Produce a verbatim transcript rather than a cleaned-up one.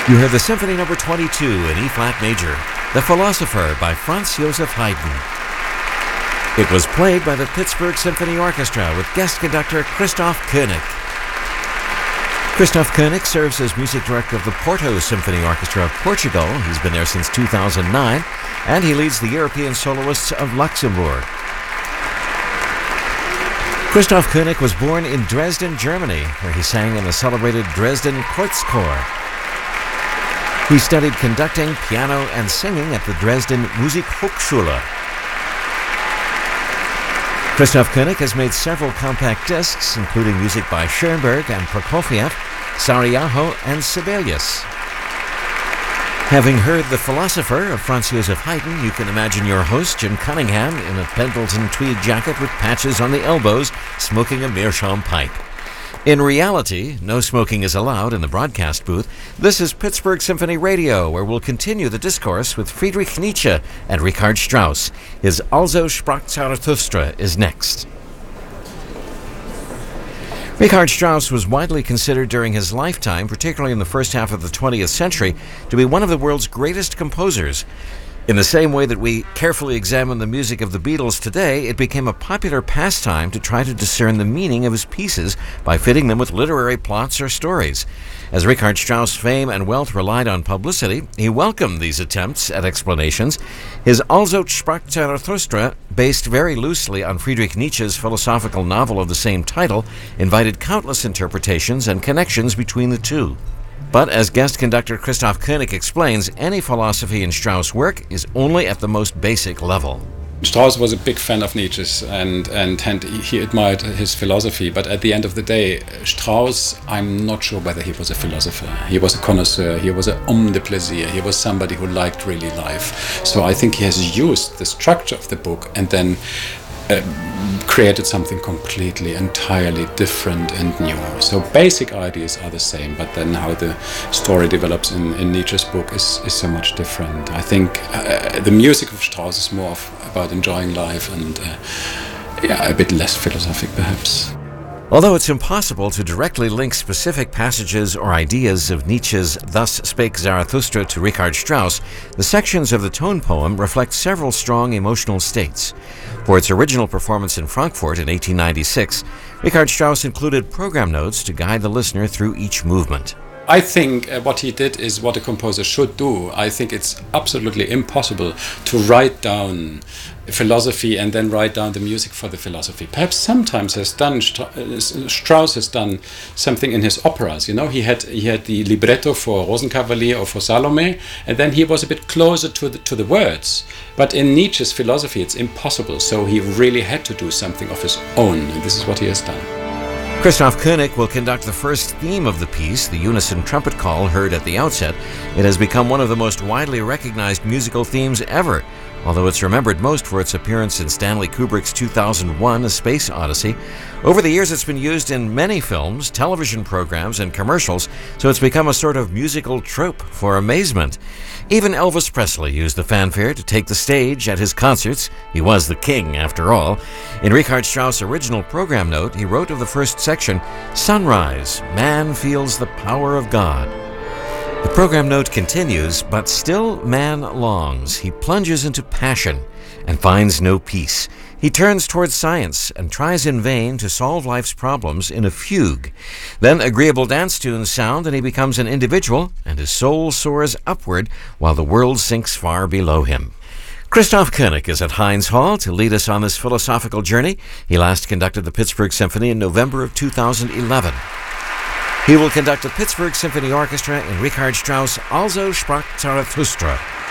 You heard the Symphony Number twenty-two in E-flat major, The Philosopher by Franz Joseph Haydn. It was played by the Pittsburgh Symphony Orchestra with guest conductor Christoph Koenig. Christoph Koenig serves as music director of the Porto Symphony Orchestra of Portugal. He's been there since two thousand nine, and he leads the European Soloists of Luxembourg. Christoph Koenig was born in Dresden, Germany, where he sang in the celebrated Dresden Kreuzchor. He studied conducting, piano, and singing at the Dresden Musikhochschule. Christoph Koenig has made several compact discs, including music by Schoenberg and Prokofiev, Sarajevo, and Sibelius. Having heard The Philosopher of Franz Joseph Haydn, you can imagine your host, Jim Cunningham, in a Pendleton tweed jacket with patches on the elbows, smoking a meerschaum pipe. In reality, no smoking is allowed in the broadcast booth. This is Pittsburgh Symphony Radio, where we'll continue the discourse with Friedrich Nietzsche and Richard Strauss. His Also sprach Zarathustra is next. Richard Strauss was widely considered during his lifetime, particularly in the first half of the twentieth century, to be one of the world's greatest composers. In the same way that we carefully examine the music of the Beatles today, it became a popular pastime to try to discern the meaning of his pieces by fitting them with literary plots or stories. As Richard Strauss' fame and wealth relied on publicity, he welcomed these attempts at explanations. His Also sprach Zarathustra, based very loosely on Friedrich Nietzsche's philosophical novel of the same title, invited countless interpretations and connections between the two. But as guest conductor Christoph Koenig explains, any philosophy in Strauss' work is only at the most basic level. Strauss was a big fan of Nietzsche's and, and, and he admired his philosophy, but at the end of the day, Strauss, I'm not sure whether he was a philosopher. He was a connoisseur, he was an homme de plaisir, he was somebody who liked really life. So I think he has used the structure of the book and then Uh, created something completely, entirely different and new. So basic ideas are the same, but then how the story develops in, in Nietzsche's book is, is so much different. I think uh, the music of Strauss is more of, about enjoying life and uh, yeah, a bit less philosophic perhaps. Although it's impossible to directly link specific passages or ideas of Nietzsche's Thus Spake Zarathustra to Richard Strauss, the sections of the tone poem reflect several strong emotional states. For its original performance in Frankfurt in eighteen ninety-six, Richard Strauss included program notes to guide the listener through each movement. I think uh, what he did is what a composer should do. I think it's absolutely impossible to write down philosophy and then write down the music for the philosophy. Perhaps sometimes has done Strauss has done something in his operas. You know, he had he had the libretto for Rosenkavalier or for Salome, and then he was a bit closer to the to the words. But in Nietzsche's philosophy, it's impossible. So he really had to do something of his own, and this is what he has done. Christoph Koenig will conduct the first theme of the piece, the unison trumpet call heard at the outset. It has become one of the most widely recognized musical themes ever, although it's remembered most for its appearance in Stanley Kubrick's two thousand one A Space Odyssey. Over the years, it's been used in many films, television programs, and commercials, so it's become a sort of musical trope for amazement. Even Elvis Presley used the fanfare to take the stage at his concerts. He was the king, after all. In Richard Strauss' original program note, he wrote of the first section, "Sunrise, man feels the power of God." The program note continues, "But still man longs. He plunges into passion and finds no peace. He turns towards science and tries in vain to solve life's problems in a fugue. Then agreeable dance tunes sound and he becomes an individual, and his soul soars upward while the world sinks far below him." Christoph Koenig is at Heinz Hall to lead us on this philosophical journey. He last conducted the Pittsburgh Symphony in November of two thousand eleven. He will conduct the Pittsburgh Symphony Orchestra in Richard Strauss' Also sprach Zarathustra.